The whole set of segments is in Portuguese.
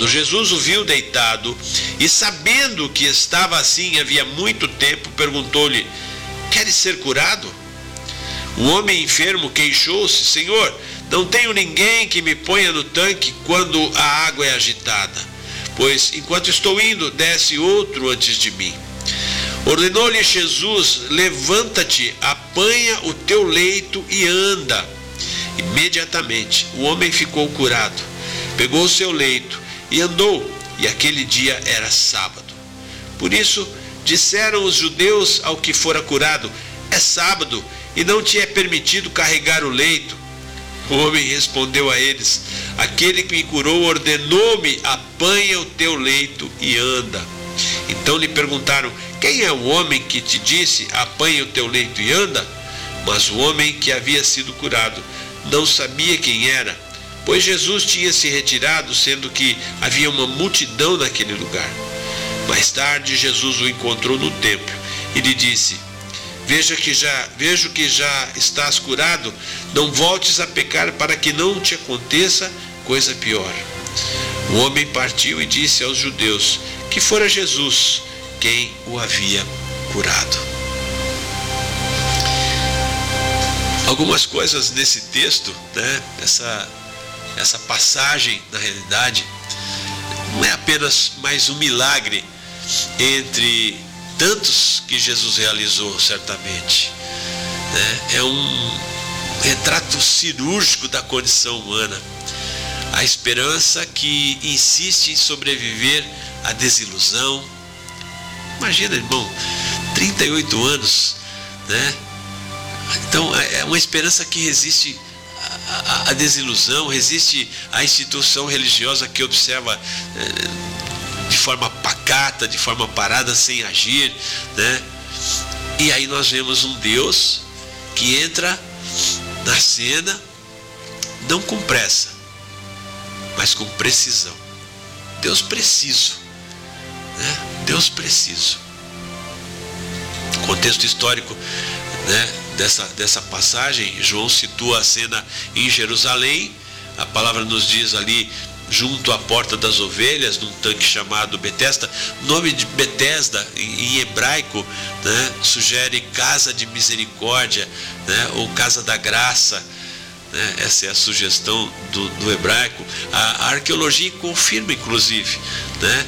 Quando Jesus o viu deitado e sabendo que estava assim havia muito tempo, perguntou-lhe: queres ser curado? O homem enfermo queixou-se: Senhor, não tenho ninguém que me ponha no tanque quando a água é agitada, pois enquanto estou indo, desce outro antes de mim. Ordenou-lhe Jesus: levanta-te, apanha o teu leito e anda. Imediatamente o homem ficou curado, pegou o seu leito e andou, e aquele dia era sábado. Por isso disseram os judeus ao que fora curado: é sábado e não te é permitido carregar o leito. O homem respondeu a eles: aquele que me curou ordenou-me: apanha o teu leito e anda. Então lhe perguntaram: quem é o homem que te disse: apanha o teu leito e anda? Mas o homem que havia sido curado não sabia quem era, pois Jesus tinha se retirado, sendo que havia uma multidão naquele lugar. Mais tarde Jesus o encontrou no templo e lhe disse: vejo que já estás curado, não voltes a pecar, para que não te aconteça coisa pior. O homem partiu e disse aos judeus que fora Jesus quem o havia curado. Algumas coisas nesse texto, né? Essa passagem, na realidade, não é apenas mais um milagre entre tantos que Jesus realizou certamente, né? É um retrato cirúrgico da condição humana, a esperança que insiste em sobreviver à desilusão. Imagina, irmão, 38 anos, né? Então é uma esperança que resiste à desilusão, resiste à instituição religiosa que observa de forma pacata, de forma parada, sem agir, né? E aí nós vemos um Deus que entra na cena, não com pressa, mas com precisão. Deus preciso, né? Deus preciso. O contexto histórico, né, dessa passagem, João situa a cena em Jerusalém. A palavra nos diz ali, junto à porta das ovelhas, num tanque chamado Betesda. O nome de Betesda em hebraico, né, sugere casa de misericórdia, né, ou casa da graça, né? Essa é a sugestão do hebraico. A arqueologia confirma, inclusive, né,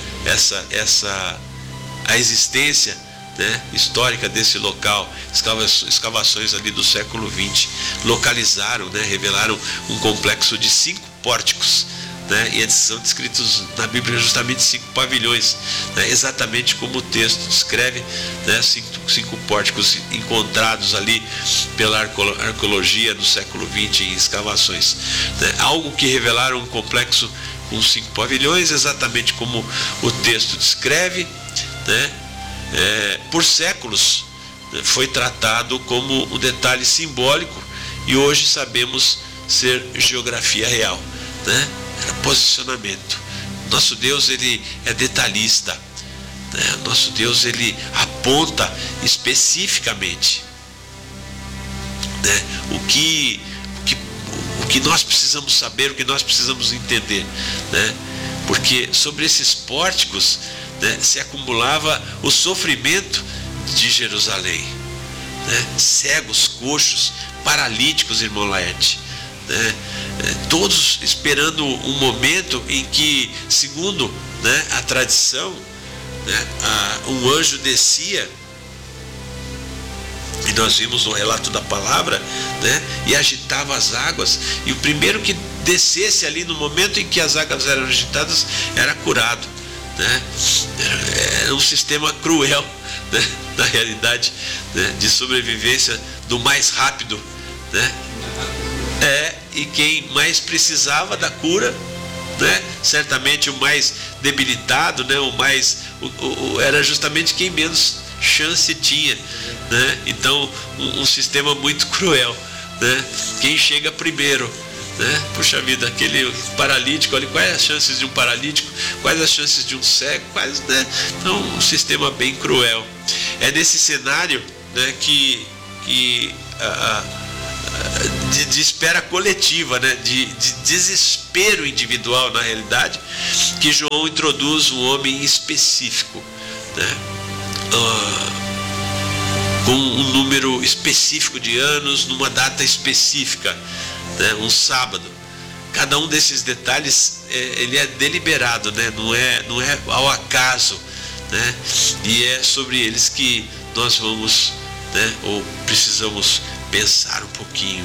a existência, né, histórica desse local. Escavações ali do século XX localizaram, né, revelaram um complexo de 5 pórticos, né, e eles são descritos na Bíblia justamente 5 pavilhões, né, exatamente como o texto descreve, né, 5 pórticos encontrados ali pela arqueologia no século XX em escavações, né, algo que revelaram um complexo com 5 pavilhões, exatamente como o texto descreve, né. Por séculos, né, foi tratado como um detalhe simbólico, e hoje sabemos ser geografia real, né? Era posicionamento. Nosso Deus, ele é detalhista, né? Nosso Deus, ele aponta especificamente, né, o que nós precisamos saber, o que nós precisamos entender, né? Porque sobre esses pórticos, né, se acumulava o sofrimento de Jerusalém, né? Cegos, coxos, paralíticos, irmão Laerte, né? Todos esperando um momento em que, segundo, né, a tradição, né, um anjo descia, e nós vimos no relato da palavra, né, e agitava as águas, e o primeiro que descesse ali no momento em que as águas eram agitadas era curado, né? Era um sistema cruel, né, na realidade, né, de sobrevivência do mais rápido, né? E quem mais precisava da cura, né, certamente o mais debilitado, né, era justamente quem menos chance tinha, né? Então um sistema muito cruel, né? Quem chega primeiro, né? Puxa vida, aquele paralítico ali, quais as chances de um paralítico, quais as chances de um cego, quais, né? Então um sistema bem cruel. É nesse cenário, né, que de espera coletiva, né? de desespero individual, na realidade, que João introduz um homem específico, né? Com um número específico de anos, numa data específica, né? Um sábado. Cada um desses detalhes ele é deliberado, né? Não é ao acaso, né? E é sobre eles que nós vamos, né? Ou precisamos pensar um pouquinho.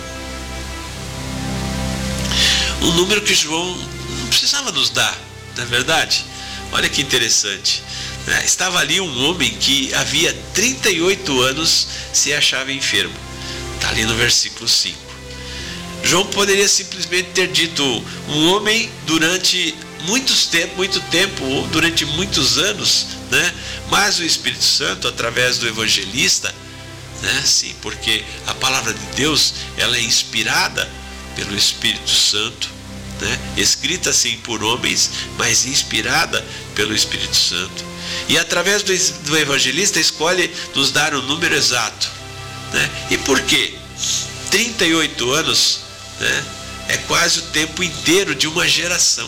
Um número que João não precisava nos dar, não é verdade? Olha que interessante. Estava ali um homem que havia 38 anos se achava enfermo. Está ali no versículo 5. João poderia simplesmente ter dito um homem durante muito tempo, ou durante muitos anos, né? Mas o Espírito Santo, através do evangelista, né? Sim, porque a palavra de Deus, ela é inspirada pelo Espírito Santo, né? Escrita assim por homens, mas inspirada pelo Espírito Santo. E através do evangelista escolhe nos dar o número exato, né? E por quê? 38 anos, né? É quase o tempo inteiro de uma geração.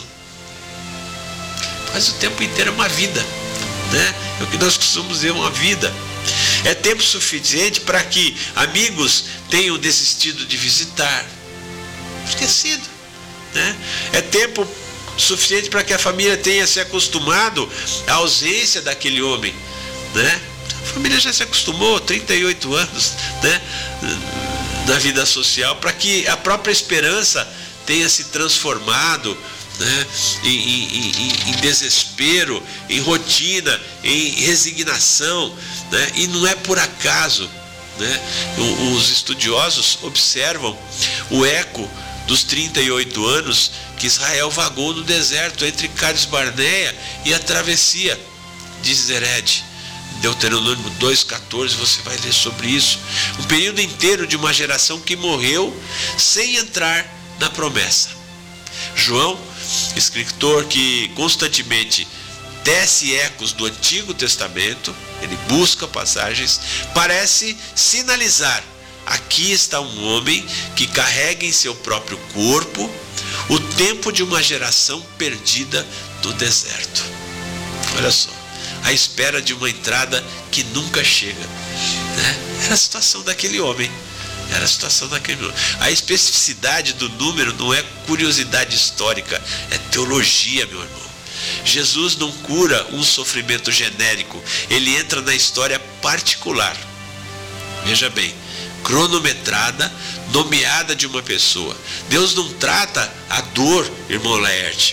Quase o tempo inteiro é uma vida, né? É o que nós costumamos dizer, uma vida. É tempo suficiente para que amigos tenham desistido de visitar, esquecido, né? É tempo suficiente para que a família tenha se acostumado à ausência daquele homem, né? A família já se acostumou, 38 anos, né? Na vida social, para que a própria esperança tenha se transformado, né? Em desespero, em rotina, em resignação, né? E não é por acaso, né? Os estudiosos observam o eco dos 38 anos que Israel vagou no deserto entre Cades Barneia e a travessia de Zered. Deuteronômio 2,14, você vai ler sobre isso. Um período inteiro de uma geração que morreu sem entrar na promessa. João, escritor que constantemente tece ecos do Antigo Testamento, ele busca passagens, parece sinalizar: aqui está um homem que carrega em seu próprio corpo o tempo de uma geração perdida no deserto. Olha só, à espera de uma entrada que nunca chega, né? Era a situação daquele homem. Era a situação daquele homem. A especificidade do número não é curiosidade histórica, é teologia, meu irmão. Jesus não cura um sofrimento genérico, ele entra na história particular. Veja bem, cronometrada, nomeada de uma pessoa. Deus não trata a dor, irmão Laerte,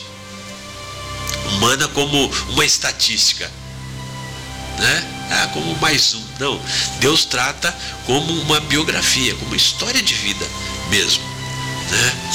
humana como uma estatística, né? Como mais um. Não, Deus trata como uma biografia, como uma história de vida mesmo, né?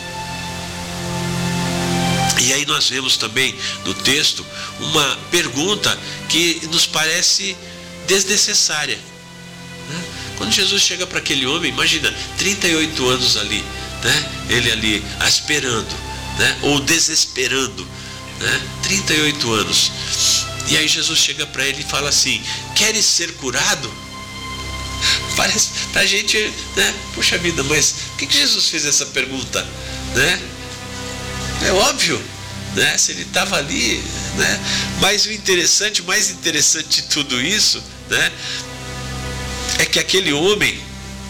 E aí nós vemos também no texto uma pergunta que nos parece desnecessária, né? Quando Jesus chega para aquele homem, imagina, 38 anos ali, né? Ele ali esperando, né? Ou desesperando, né? 38 anos. E aí Jesus chega para ele e fala assim: queres ser curado? Parece pra gente, né? Puxa vida, mas por que Jesus fez essa pergunta, né? É óbvio, né? Se ele estava ali, né? Mas o interessante, o mais interessante de tudo isso, né? É que aquele homem,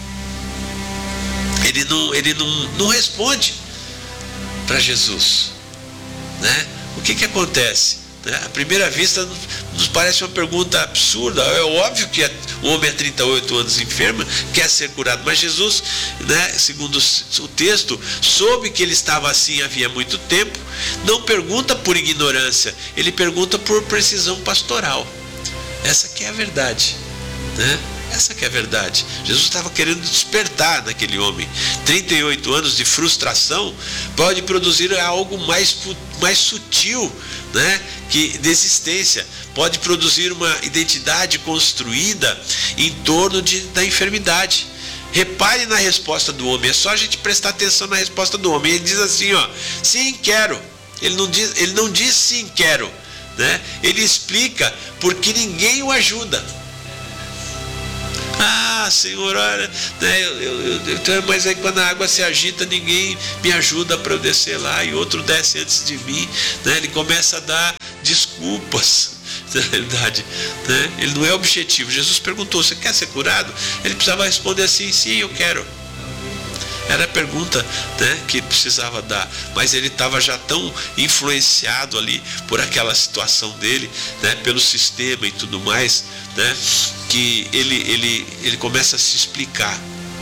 ele não responde para Jesus, né? O que acontece? À primeira vista nos parece uma pergunta absurda. É óbvio que o homem há 38 anos enfermo quer ser curado, mas Jesus, né, segundo o texto, soube que ele estava assim havia muito tempo. Não pergunta por ignorância, ele pergunta por precisão pastoral. Essa que é a verdade, né? Essa que é a verdade. Jesus estava querendo despertar naquele homem. 38 anos de frustração pode produzir algo mais sutil, né? Que desistência. Pode produzir uma identidade construída em torno da enfermidade. Repare na resposta do homem. É só a gente prestar atenção na resposta do homem. Ele diz assim, ó: sim, quero. Ele não diz sim, quero, né? Ele explica porque ninguém o ajuda. Ah, Senhor, olha, né, mas aí quando a água se agita, ninguém me ajuda para eu descer lá, e outro desce antes de mim, né? Ele começa a dar desculpas, na realidade, né? Ele não é objetivo. Jesus perguntou: você quer ser curado? Ele precisava responder assim: sim, eu quero. Era a pergunta, né, que precisava dar, mas ele estava já tão influenciado ali por aquela situação dele, né, pelo sistema e tudo mais, né, que ele começa a se explicar.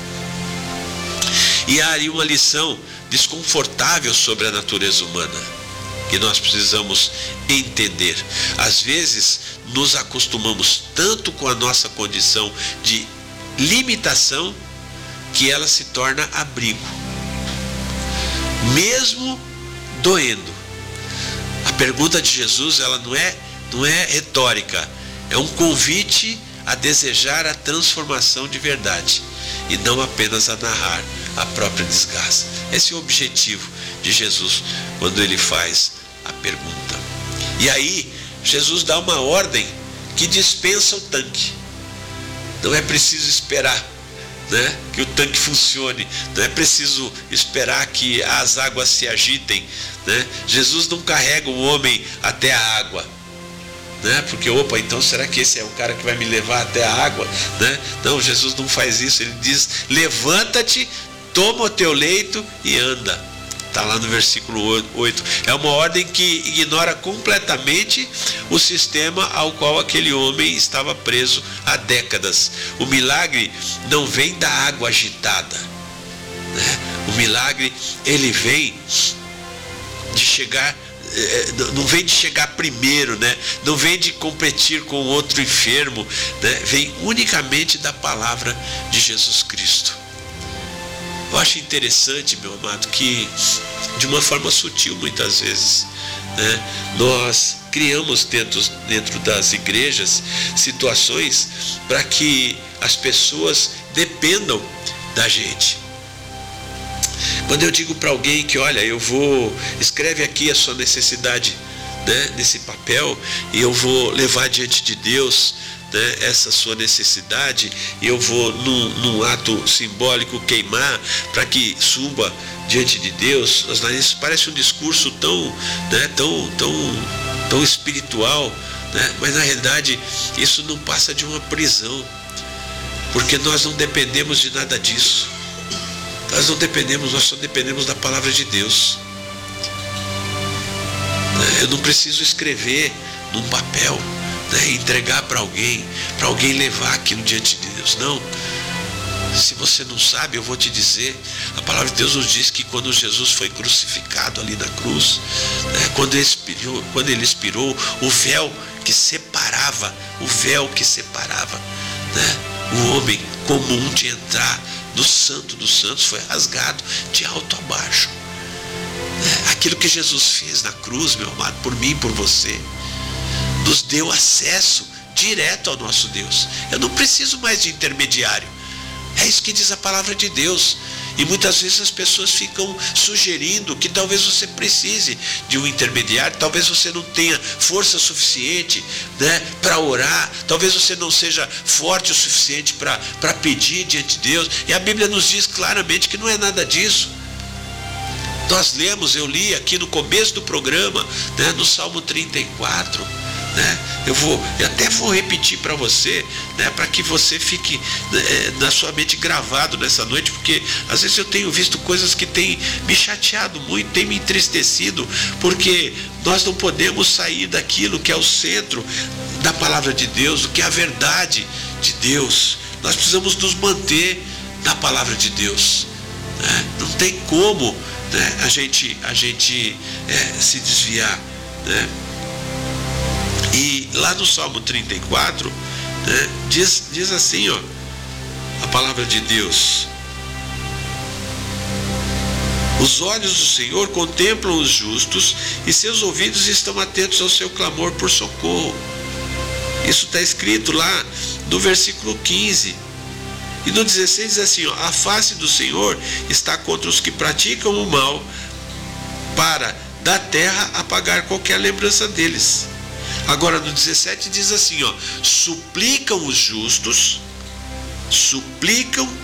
E há ali uma lição desconfortável sobre a natureza humana, que nós precisamos entender. Às vezes nos acostumamos tanto com a nossa condição de limitação que ela se torna abrigo, mesmo doendo. A pergunta de Jesus, ela não é retórica, é um convite a desejar a transformação de verdade e não apenas a narrar a própria desgraça. Esse é o objetivo de Jesus quando ele faz a pergunta. E aí Jesus dá uma ordem que dispensa o tanque. Não é preciso esperar, né, que o tanque funcione, não é preciso esperar que as águas se agitem, né? Jesus não carrega o homem até a água, né? Porque então será que esse é o cara que vai me levar até a água, né? Não, Jesus não faz isso. Ele diz: levanta-te, toma o teu leito e anda. Está lá no versículo 8. É uma ordem que ignora completamente o sistema ao qual aquele homem estava preso há décadas. O milagre não vem da água agitada, né? O milagre, ele vem de chegar, não vem de chegar primeiro, né? Não vem de competir com outro enfermo, né? Vem unicamente da palavra de Jesus Cristo. Eu acho interessante, meu amado, que de uma forma sutil, muitas vezes, né, nós criamos dentro das igrejas situações para que as pessoas dependam da gente. Quando eu digo para alguém que, olha, escreve aqui a sua necessidade, né, nesse papel, e eu vou levar diante de Deus, né, essa sua necessidade, e eu vou num ato simbólico queimar para que suba diante de Deus. Isso parece um discurso tão espiritual, né? Mas na realidade isso não passa de uma prisão, porque nós não dependemos de nada disso. Nós só dependemos da palavra de Deus. Eu não preciso escrever num papel, né, entregar para alguém levar aquilo diante de Deus. Não. Se você não sabe, eu vou te dizer. A palavra de Deus nos diz que quando Jesus foi crucificado ali na cruz, né, quando ele expirou, o véu que separava, né, o homem comum de entrar no Santo dos Santos foi rasgado de alto a baixo. Aquilo que Jesus fez na cruz, meu amado, por mim e por você, nos deu acesso direto ao nosso Deus. Eu não preciso mais de intermediário. É isso que diz a palavra de Deus. E muitas vezes as pessoas ficam sugerindo que talvez você precise de um intermediário, talvez você não tenha força suficiente, né, para orar, talvez você não seja forte o suficiente para pedir diante de Deus. E a Bíblia nos diz claramente que não é nada disso. Eu li aqui no começo do programa, né, no Salmo 34, né, eu até vou repetir para você, né, para que você fique na sua mente gravado nessa noite, porque às vezes eu tenho visto coisas que têm me chateado muito, têm me entristecido, porque nós não podemos sair daquilo que é o centro da palavra de Deus, o que é a verdade de Deus. Nós precisamos nos manter na palavra de Deus, né? Não tem como, né, a gente se desviar, né? E lá no Salmo 34, né, diz assim, ó, a palavra de Deus: os olhos do Senhor contemplam os justos e seus ouvidos estão atentos ao seu clamor por socorro. Isso está escrito lá no versículo 15. E no 16 diz assim, ó, a face do Senhor está contra os que praticam o mal, para da terra apagar qualquer lembrança deles. Agora no 17 diz assim, ó, suplicam os justos, suplicam